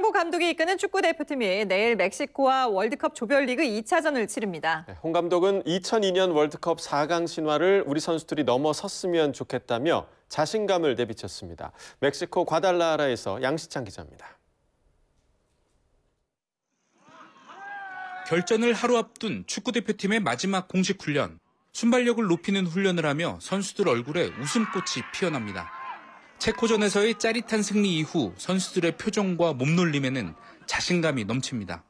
홍명보 감독이 이끄는 축구대표팀이 내일 멕시코와 월드컵 조별리그 2차전을 치릅니다. 홍 감독은 2002년 월드컵 4강 신화를 우리 선수들이 넘어섰으면 좋겠다며 자신감을 내비쳤습니다. 멕시코 과달라하라에서 양시창 기자입니다. 결전을 하루 앞둔 축구대표팀의 마지막 공식 훈련. 순발력을 높이는 훈련을 하며 선수들 얼굴에 웃음꽃이 피어납니다. 체코전에서의 짜릿한 승리 이후 선수들의 표정과 몸놀림에는 자신감이 넘칩니다.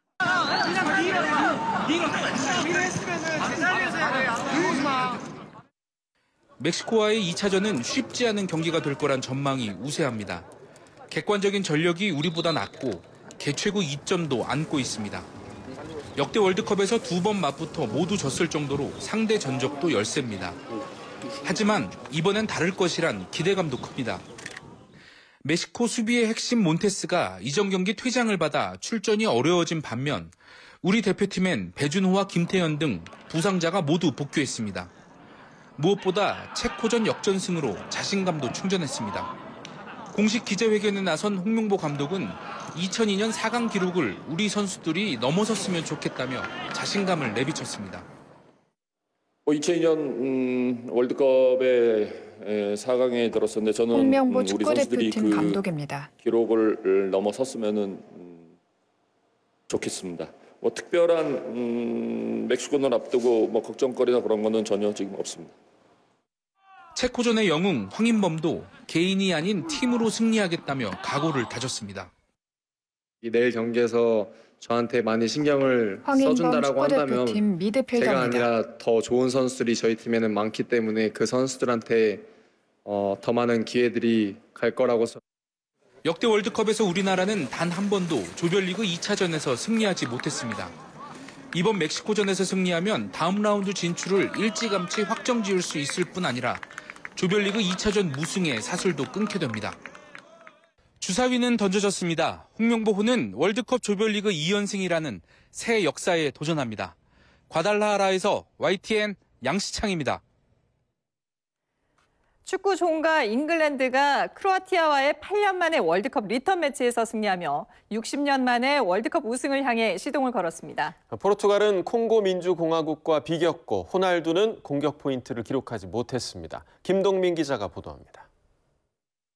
멕시코와의 2차전은 쉽지 않은 경기가 될 거란 전망이 우세합니다. 객관적인 전력이 우리보다 낫고 개최구 2점도 안고 있습니다. 역대 월드컵에서 2번 맞붙어 모두 졌을 정도로 상대 전적도 열세입니다. 하지만 이번엔 다를 것이란 기대감도 큽니다. 멕시코 수비의 핵심 몬테스가 이전 경기 퇴장을 받아 출전이 어려워진 반면 우리 대표팀엔 배준호와 김태현 등 부상자가 모두 복귀했습니다. 무엇보다 체코전 역전승으로 자신감도 충전했습니다. 공식 기자회견에 나선 홍명보 감독은 2002년 4강 기록을 우리 선수들이 넘어섰으면 좋겠다며 자신감을 내비쳤습니다. 2002년 월드컵의 4강에 들었었는데 저는 홍명보 우리 선수들이 축구대표팀 감독입니다. 기록을 넘어섰으면은 좋겠습니다. 뭐 특별한 멕시코는 앞두고 뭐 걱정거리나 그런 거는 전혀 지금 없습니다. 체코전의 영웅 황인범도 개인이 아닌 팀으로 승리하겠다며 각오를 다졌습니다. 내일 경기에서 저한테 많이 신경을 써준다라고 한다면 제가 아니라 더 좋은 선수들이 저희 팀에는 많기 때문에 그 선수들한테 더 많은 기회들이 갈 거라고. 역대 월드컵에서 우리나라는 단 한 번도 조별리그 2차전에서 승리하지 못했습니다. 이번 멕시코전에서 승리하면 다음 라운드 진출을 일찌감치 확정 지을 수 있을 뿐 아니라 조별리그 2차전 무승의 사슬도 끊게 됩니다. 주사위는 던져졌습니다. 홍명보호는 월드컵 조별리그 2연승이라는 새 역사에 도전합니다. 과달라하라에서 YTN 양시창입니다. 축구 종가 잉글랜드가 크로아티아와의 8년 만에 월드컵 리턴 매치에서 승리하며 60년 만에 월드컵 우승을 향해 시동을 걸었습니다. 포르투갈은 콩고 민주공화국과 비겼고 호날두는 공격 포인트를 기록하지 못했습니다. 김동민 기자가 보도합니다.